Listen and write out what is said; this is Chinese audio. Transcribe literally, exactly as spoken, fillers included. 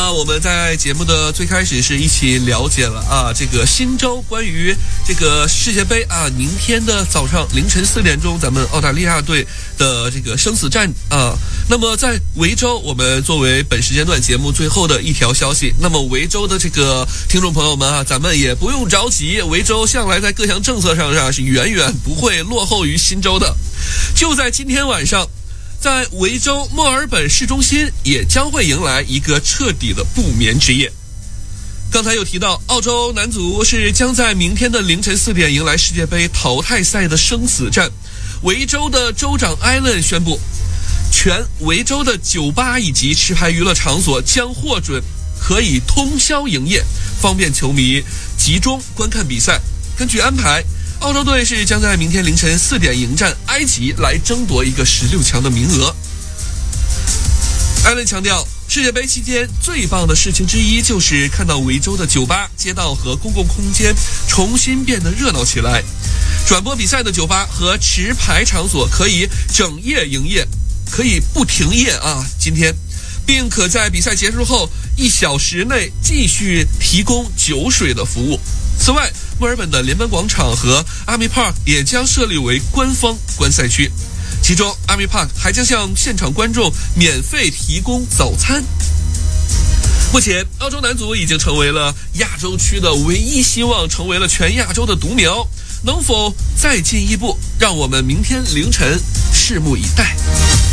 么我们在节目的最开始是一起了解了啊，这个新州关于这个世界杯啊，明天的早上凌晨四点钟，咱们澳大利亚队的这个生死战啊。那么在维州，我们作为本时间段节目最后的一条消息，那么维州的这个听众朋友们啊，咱们也不用着急，维州向来在各项政策上啊是远远不会落后于新州的。就在今天晚上，在维州墨尔本市中心也将会迎来一个彻底的不眠之夜。刚才有提到，澳洲男足是将在明天的凌晨四点迎来世界杯淘汰赛的生死战。维州的州长艾伦宣布，全维州的酒吧以及持牌娱乐场所将获准可以通宵营业，方便球迷集中观看比赛。根据安排，澳洲队是将在明天凌晨四点迎战埃及，来争夺一个十六强的名额。艾伦强调，世界杯期间最棒的事情之一就是看到维州的酒吧、街道和公共空间重新变得热闹起来。转播比赛的酒吧和持牌场所可以整夜营业，可以不停业啊，今天，并可在比赛结束后一小时内继续提供酒水的服务。此外，墨尔本的联邦广场和 Army Park 也将设立为官方观赛区，其中 Army Park 还将向现场观众免费提供早餐。目前，澳洲男足已经成为了亚洲区的唯一希望成为了全亚洲的独苗，能否再进一步，让我们明天凌晨拭目以待。